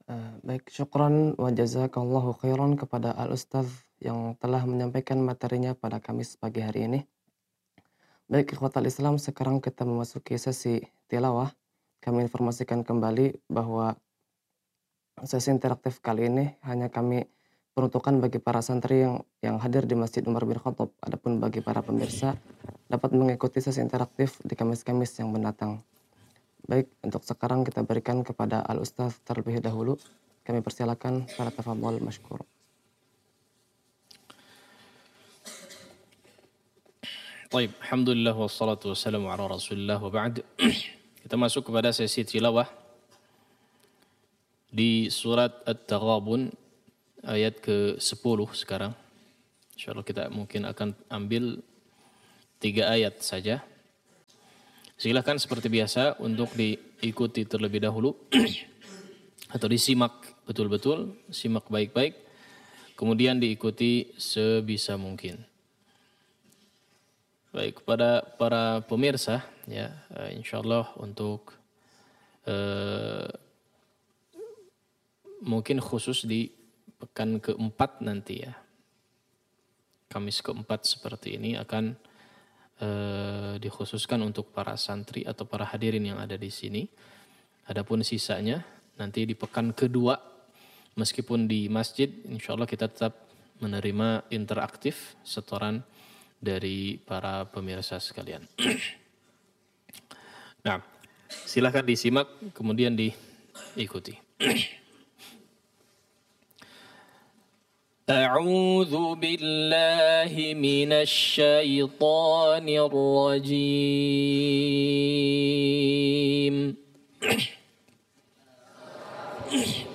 Baik, syukran wa jazakallahu khairan kepada Al-Ustaz yang telah menyampaikan materinya pada Kamis pagi hari ini. Baik, ikhwatal Islam, sekarang kita memasuki sesi tilawah. Kami informasikan kembali bahwa sesi interaktif kali ini hanya kami peruntukkan bagi para santri yang hadir di Masjid Umar bin Khattab. Adapun bagi para pemirsa dapat mengikuti sesi interaktif di Kamis-Kamis yang mendatang. Baik, untuk sekarang kita berikan kepada Al-Ustaz terlebih dahulu. Kami persilakan, para tafadhol masykur. Baik, alhamdulillah wassalatu wassalamu ala Rasulillah wa ba'd. Kita masuk kepada sesi tilawah di surat At-Taghabun ayat ke-10 sekarang. Insyaallah kita mungkin akan ambil 3 ayat saja. Silakan seperti biasa untuk diikuti terlebih dahulu atau disimak betul-betul, simak baik-baik, kemudian diikuti sebisa mungkin. Baik, kepada para pemirsa ya, insyaallah untuk mungkin khusus di pekan keempat nanti ya, Kamis keempat seperti ini akan dikhususkan untuk para santri atau para hadirin yang ada di sini. Adapun sisanya nanti di pekan kedua, meskipun di masjid, insyaallah kita tetap menerima interaktif setoran dari para pemirsa sekalian. Nah, silakan disimak kemudian diikuti. A'udzu billahi minasy syaithanir rajim.